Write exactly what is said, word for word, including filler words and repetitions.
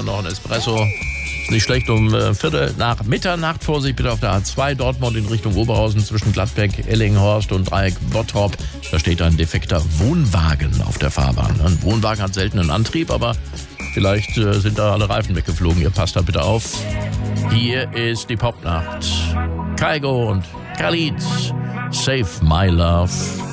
oder noch ein Espresso. Ist nicht schlecht, um äh, Viertel nach Mitternacht. Vorsicht bitte auf der A zwei Dortmund in Richtung Oberhausen zwischen Gladbeck, Ellinghorst und Dreieck Bottrop. Da steht ein defekter Wohnwagen auf der Fahrbahn. Ein Wohnwagen hat selten einen Antrieb, aber vielleicht äh, sind da alle Reifen weggeflogen. Ihr passt da bitte auf. Hier ist die Popnacht. Kygo und Khalid, Save My Love.